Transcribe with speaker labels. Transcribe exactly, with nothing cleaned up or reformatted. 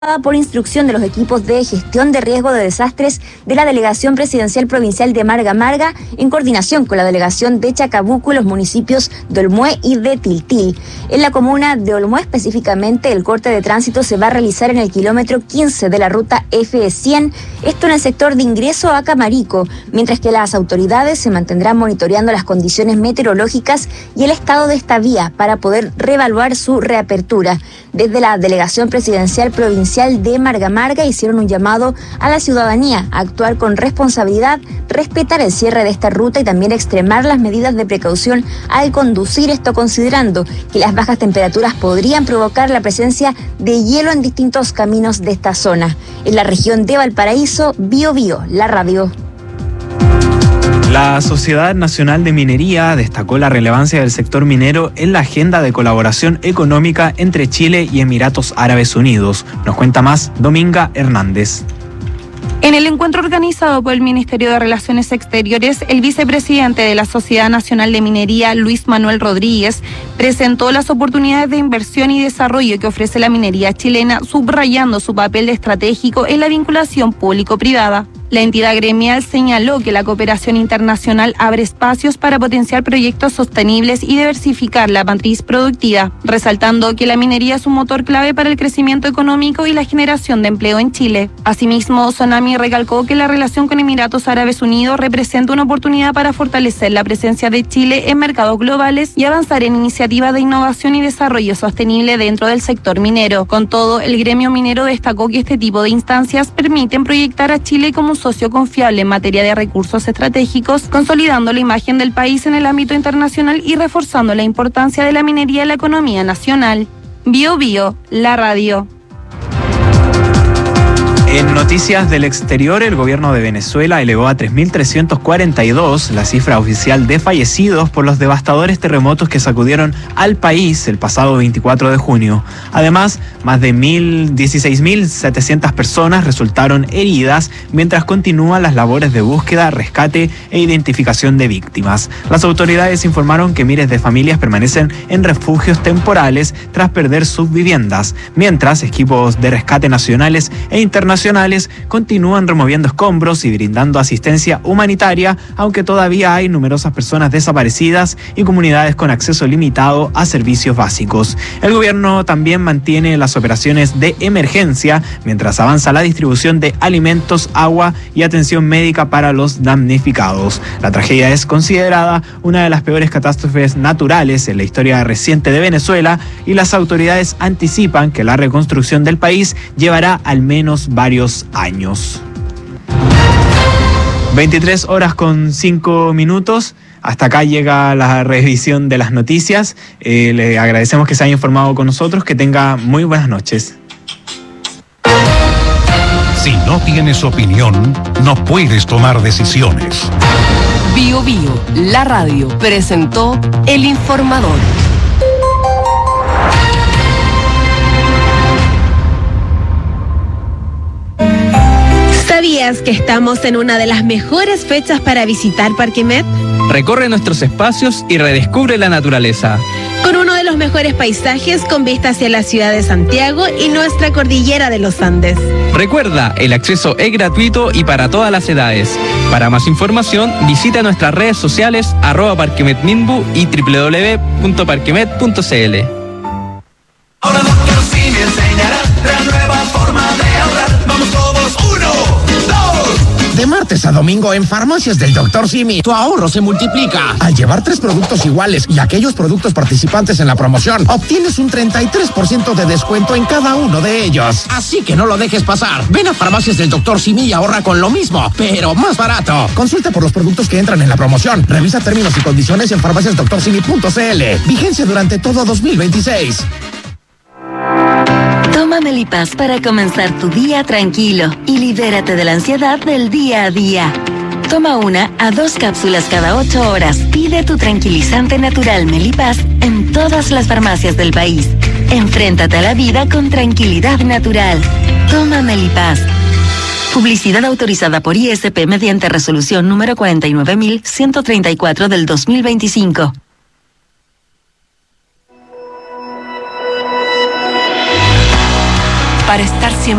Speaker 1: por instrucción de los equipos de gestión de riesgo de desastres de la Delegación Presidencial Provincial de Marga Marga, en coordinación con la Delegación de Chacabuco y los municipios de Olmué y de Tiltil. En la comuna de Olmué específicamente, el corte de tránsito se va a realizar en el kilómetro quince de la ruta F cien, esto en el sector de ingreso a Camarico, mientras que las autoridades se mantendrán monitoreando las condiciones meteorológicas y el estado de esta vía para poder reevaluar su reapertura. Desde la Delegación Presidencial Provincial de Marga Marga hicieron un llamado a la ciudadanía a actuar con responsabilidad, respetar el cierre de esta ruta y también extremar las medidas de precaución al conducir, esto considerando que las bajas temperaturas podrían provocar la presencia de hielo en distintos caminos de esta zona. En la región de Valparaíso, Bio Bio, la radio.
Speaker 2: La Sociedad Nacional de Minería destacó la relevancia del sector minero en la agenda de colaboración económica entre Chile y Emiratos Árabes Unidos. Nos cuenta más Dominga Hernández.
Speaker 3: En el encuentro organizado por el Ministerio de Relaciones Exteriores, el vicepresidente de la Sociedad Nacional de Minería, Luis Manuel Rodríguez, presentó las oportunidades de inversión y desarrollo que ofrece la minería chilena, subrayando su papel estratégico en la vinculación público-privada. La entidad gremial señaló que la cooperación internacional abre espacios para potenciar proyectos sostenibles y diversificar la matriz productiva, resaltando que la minería es un motor clave para el crecimiento económico y la generación de empleo en Chile. Asimismo, Sonami recalcó que la relación con Emiratos Árabes Unidos representa una oportunidad para fortalecer la presencia de Chile en mercados globales y avanzar en iniciativas de innovación y desarrollo sostenible dentro del sector minero. Con todo, el gremio minero destacó que este tipo de instancias permiten proyectar a Chile como un socio confiable en materia de recursos estratégicos, consolidando la imagen del país en el ámbito internacional y reforzando la importancia de la minería en la economía nacional. Bio Bio, la radio.
Speaker 2: En noticias del exterior, el gobierno de Venezuela elevó a tres mil trescientos cuarenta y dos la cifra oficial de fallecidos por los devastadores terremotos que sacudieron al país el pasado veinticuatro de junio. Además, más de dieciséis mil setecientas personas resultaron heridas mientras continúan las labores de búsqueda, rescate e identificación de víctimas. Las autoridades informaron que miles de familias permanecen en refugios temporales tras perder sus viviendas, mientras equipos de rescate nacionales e internacionales continúan removiendo escombros y brindando asistencia humanitaria, aunque todavía hay numerosas personas desaparecidas y comunidades con acceso limitado a servicios básicos. El gobierno también mantiene las operaciones de emergencia mientras avanza la distribución de alimentos, agua y atención médica para los damnificados. La tragedia es considerada una de las peores catástrofes naturales en la historia reciente de Venezuela y las autoridades anticipan que la reconstrucción del país llevará al menos varios años. veintitrés horas con cinco minutos. Hasta acá llega la revisión de las noticias. Eh, le agradecemos que se haya informado con nosotros. Que tenga muy buenas noches.
Speaker 4: Si no tienes opinión, no puedes tomar decisiones.
Speaker 5: Bio Bio, la radio, presentó El Informador.
Speaker 6: ¿Sabías que estamos en una de las mejores fechas para visitar Parque Met?
Speaker 7: Recorre nuestros espacios y redescubre la naturaleza.
Speaker 6: Con uno de los mejores paisajes con vista hacia la ciudad de Santiago y nuestra cordillera de los Andes.
Speaker 7: Recuerda, el acceso es gratuito y para todas las edades. Para más información, visita nuestras redes sociales arroba parquemetminbu y doble u doble u doble u punto parquemet punto c l.
Speaker 8: Ahora doctor Simi enseñará la nueva forma de ahorrar. Vamos todos, uno, dos.
Speaker 9: De martes a domingo en Farmacias del doctor Simi, tu ahorro se multiplica. Al llevar tres productos iguales y aquellos productos participantes en la promoción, obtienes un treinta y tres por ciento de descuento en cada uno de ellos. Así que no lo dejes pasar. Ven a Farmacias del doctor Simi y ahorra con lo mismo, pero más barato. Consulta por los productos que entran en la promoción. Revisa términos y condiciones en farmacias doctor simi punto c l. Vigencia durante todo dos mil veintiséis.
Speaker 10: Toma Melipaz para comenzar tu día tranquilo y libérate de la ansiedad del día a día. Toma una a dos cápsulas cada ocho horas. Pide tu tranquilizante natural Melipaz en todas las farmacias del país. Enfréntate a la vida con tranquilidad natural. Toma Melipaz. Publicidad autorizada por I S P mediante resolución número cuarenta y nueve mil ciento treinta y cuatro del dos mil veinticinco.
Speaker 5: para estar siempre